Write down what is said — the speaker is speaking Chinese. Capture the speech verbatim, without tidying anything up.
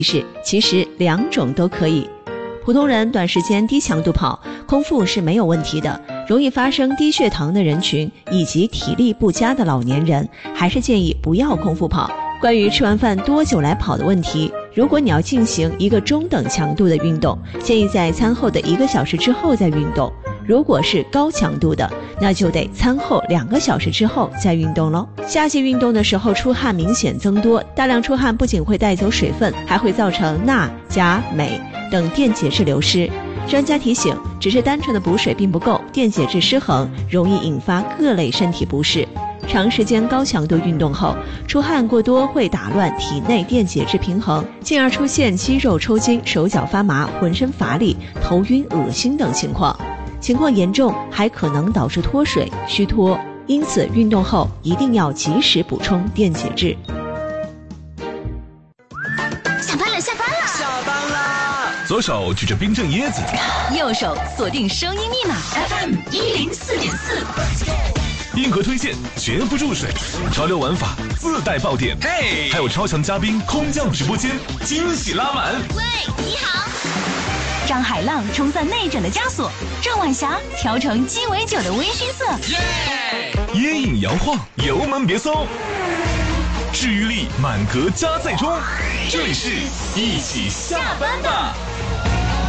是其实两种都可以。普通人短时间低强度跑，空腹是没有问题的。容易发生低血糖的人群以及体力不佳的老年人，还是建议不要空腹跑。关于吃完饭多久来跑的问题，如果你要进行一个中等强度的运动，建议在餐后的一个小时之后再运动。如果是高强度的，那就得餐后两个小时之后再运动咯。夏季运动的时候出汗明显增多，大量出汗不仅会带走水分，还会造成钠、钾、镁等电解质流失。专家提醒，只是单纯的补水并不够，电解质失衡容易引发各类身体不适。长时间高强度运动后，出汗过多会打乱体内电解质平衡，进而出现肌肉抽筋、手脚发麻、浑身乏力、头晕、恶心等情况。情况严重还可能导致脱水、虚脱，因此运动后一定要及时补充电解质。 下班了，下班了， 下班啦！ 左手举着冰镇椰子， 右手锁定声音密码 F M 一零四点四。 硬核推荐绝不注水，潮流玩法自带爆点， 嘿， 还有超强嘉宾空降直播间，惊喜拉满。 喂，你好。张海浪冲散内诊的枷锁，郑晚霞调成鸡尾酒的微醺色， 耶！椰饮摇晃，油门别松，治愈力满格加载中。这里是一起下班吧。